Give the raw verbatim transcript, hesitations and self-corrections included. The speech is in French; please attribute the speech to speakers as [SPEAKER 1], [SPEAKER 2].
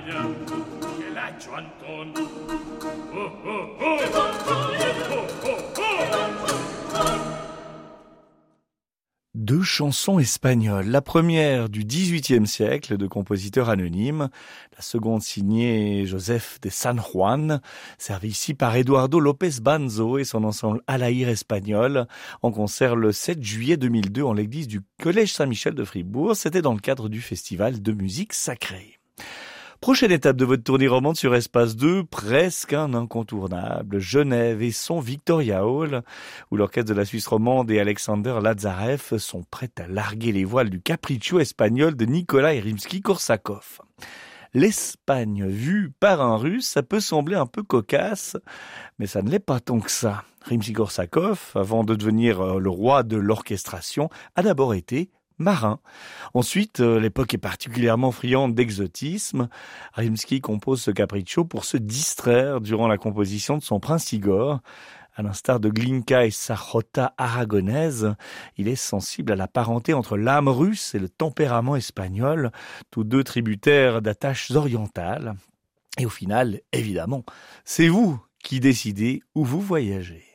[SPEAKER 1] che laggiù Anton. Oh, oh, oh! Oh, oh, oh!
[SPEAKER 2] Deux chansons espagnoles. La première du dix-huitième siècle de compositeurs anonymes. La seconde signée Joseph de San Juan, servie ici par Eduardo López Banzo et son ensemble Alaïr espagnol, en concert le sept juillet deux mille deux en l'église du Collège Saint-Michel de Fribourg. C'était dans le cadre du festival de musique sacrée. Prochaine étape de votre tournée romande sur Espace deux, presque un incontournable, Genève et son Victoria Hall, où l'orchestre de la Suisse romande et Alexander Lazarev sont prêts à larguer les voiles du capriccio espagnol de Nikolai Rimsky-Korsakov. L'Espagne vue par un Russe, ça peut sembler un peu cocasse, mais ça ne l'est pas tant que ça. Rimsky-Korsakov, avant de devenir le roi de l'orchestration, a d'abord été marin. Ensuite, euh, l'époque est particulièrement friande d'exotisme. Rimsky compose ce capriccio pour se distraire durant la composition de son Prince Igor. À l'instar de Glinka et sa jota aragonaise, il est sensible à la parenté entre l'âme russe et le tempérament espagnol, tous deux tributaires d'attaches orientales. Et au final, évidemment, c'est vous qui décidez où vous voyagez.